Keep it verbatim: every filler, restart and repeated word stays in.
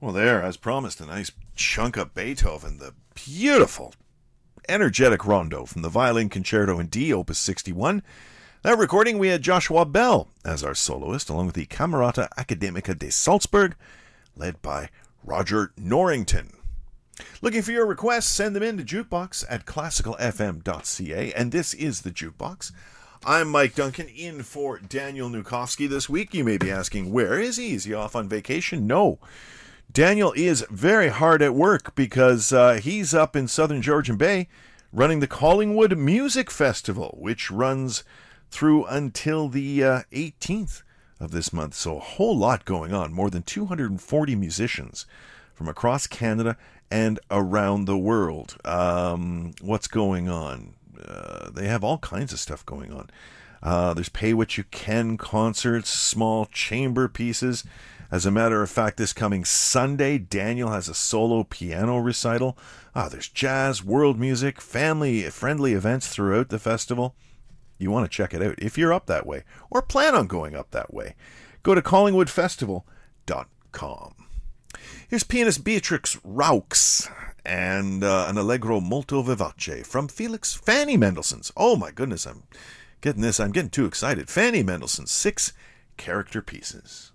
Well, there, as promised, a nice chunk of Beethoven, the beautiful, energetic rondo from the Violin Concerto in D, Opus sixty-one. That recording, we had Joshua Bell as our soloist, along with the Camerata Academica de Salzburg, led by Roger Norrington. Looking for your requests, send them in to jukebox at classical f m dot c a, and this is the Jukebox. I'm Mike Duncan, in for Daniel Nukowski this week. You may be asking, where is he? Is he off on vacation? No. Daniel is very hard at work because uh, he's up in Southern Georgian Bay running the Collingwood Music Festival, which runs through until the uh, eighteenth of this month. So a whole lot going on. More than two hundred forty musicians from across Canada and around the world. Um, what's going on? Uh, they have all kinds of stuff going on. Uh, there's Pay What You Can concerts, small chamber pieces. As a matter of fact, this coming Sunday, Daniel has a solo piano recital. Ah, there's jazz, world music, family-friendly events throughout the festival. You want to check it out if you're up that way, or plan on going up that way. Go to collingwood festival dot com. Here's pianist Beatrix Raux and uh, an Allegro molto vivace from Felix Fanny Mendelssohn's. Oh my goodness, I'm getting this. I'm getting too excited. Fanny Mendelssohn's six character pieces.